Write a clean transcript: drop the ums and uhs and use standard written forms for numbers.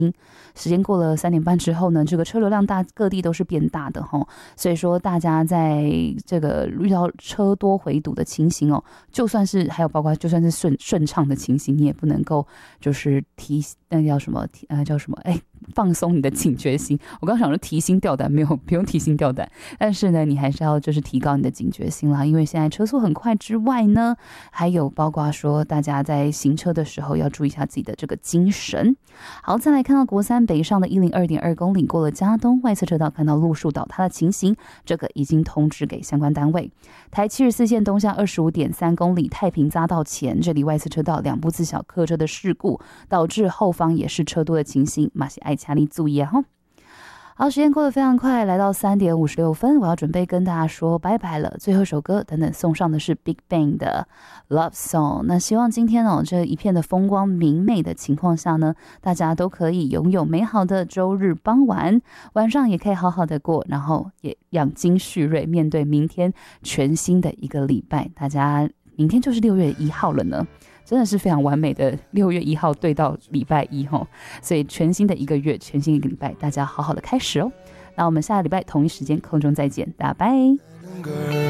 时间过了3点半之后呢，这个车流量各地都是变大的齁，所以说大家在这个遇到车多回堵的情形哦，就算是还有包括就算是顺畅的情形，你也不能够就是叫什么放松你的警觉心。我刚想说提心吊胆，没有，不用提心吊胆，但是呢，你还是要就是提高你的警觉心啦，因为现在车速很快之外呢，还有包括说大家在行车的时候要注意一下自己的这个精神。好，再来看到国三北上的102.2公里过了嘉东外侧车道，看到路树倒塌的情形，这个已经通知给相关单位。台74线东向25.3公里太平匝道前，这里外侧车道2部自小客车的事故，导致后方也是车多的情形，马西爱强力注意啊！好，时间过得非常快，来到3点56分，我要准备跟大家说拜拜了。最后一首歌等等送上的是 Big Bang 的 Love Song。那希望今天这一片的风光明媚的情况下呢，大家都可以拥有美好的周日傍晚，晚上也可以好好的过，然后也养精蓄锐，面对明天全新的一个礼拜。大家明天就是6月1号了呢。真的是非常完美的6月1号对到礼拜1齁，所以全新的一个月，全新的一个礼拜，大家好好的开始哦。那我们下个礼拜同一时间空中再见，大家拜。